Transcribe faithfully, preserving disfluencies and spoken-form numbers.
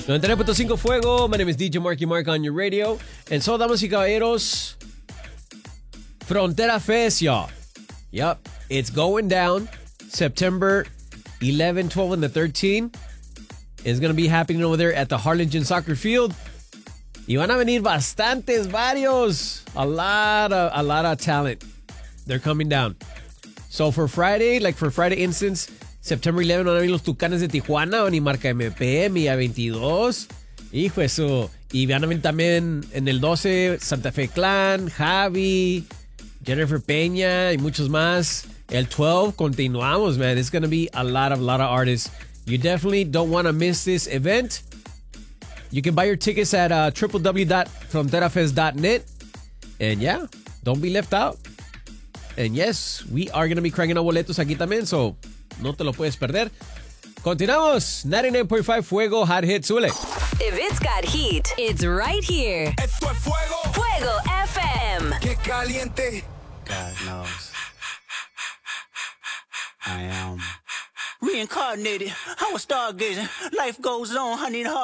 noventa y nueve punto cinco Fuego. My name is D J Marky Mark on your radio. And so, damas y caballeros, Frontera Fest, y'all. Yep, it's going down September eleventh, twelfth, and the thirteenth. It's going to be happening over there at the Harlingen Soccer Field. Y van a venir bastantes, varios. A lot of, a lot of talent. They're coming down. So for Friday, like for Friday instance, September eleventh van a venir los Tucanes de Tijuana, van a venir Marca M P, Milla veintidós. Hijo eso. Y van a venir también en el doce Santa Fe Clan, Javi, Jennifer Peña y muchos más. El twelve continuamos, man. It's going to be a lot of, lot of artists. You definitely don't want to miss this event. You can buy your tickets at uh, w w w dot frontera fest dot net. And yeah, don't be left out. And yes, we are going to be cracking out boletos aquí también, so no te lo puedes perder. Continuamos. ninety-nine point five Fuego Hot Hit. Súbele. If it's got heat, it's right here. Esto es Fuego. Fuego F M. Qué caliente. God knows. I am reincarnated. I was stargazing. Life goes on. I need a heart.